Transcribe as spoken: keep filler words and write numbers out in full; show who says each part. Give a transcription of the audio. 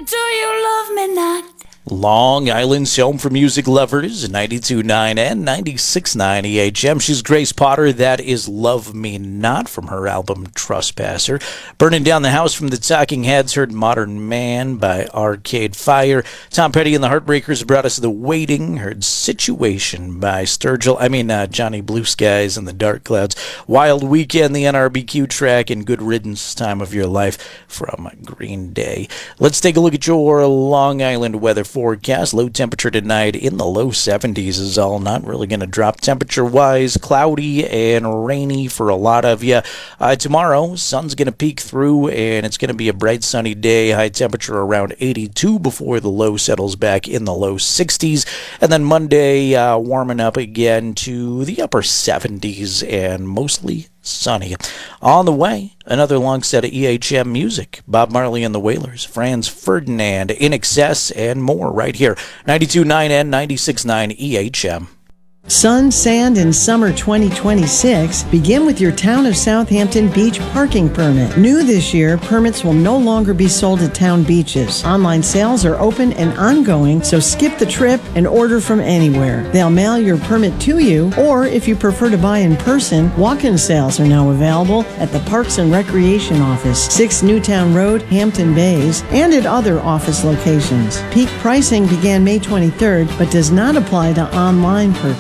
Speaker 1: Do you love me not?
Speaker 2: Long Island's home for music lovers, ninety-two point nine and ninety-six point nine E H M. She's Grace Potter. That is Love Me Not from her album Trespasser. Burning Down the House from the Talking Heads, heard Modern Man by Arcade Fire. Tom Petty and the Heartbreakers brought us The Waiting, heard Situation by Sturgill. I mean, uh, Johnny Blue Skies and the Dark Clouds. Wild Weekend, the N R B Q track, and Good Riddance, Time of Your Life from Green Day. Let's take a look at your Long Island weather forecast. Low temperature tonight in the low seventies is all. Not really going to drop temperature-wise. Cloudy and rainy for a lot of you. Uh, tomorrow, sun's going to peek through, and it's going to be a bright sunny day. High temperature around eighty-two before the low settles back in the low sixties. And then Monday, uh, warming up again to the upper seventies and mostly sunny. On the way, another long set of E H M music. Bob Marley and the Wailers, Franz Ferdinand, In Excess, and more right here. ninety-two point nine and ninety-six point nine E H M.
Speaker 3: Sun, sand, and summer twenty twenty-six begin with your Town of Southampton beach parking permit. New this year, permits will no longer be sold at town beaches. Online sales are open and ongoing, so skip the trip and order from anywhere. They'll mail your permit to you, or if you prefer to buy in person, walk-in sales are now available at the Parks and Recreation Office, six Newtown Road, Hampton Bays, and at other office locations. Peak pricing began May twenty-third, but does not apply to online purchases.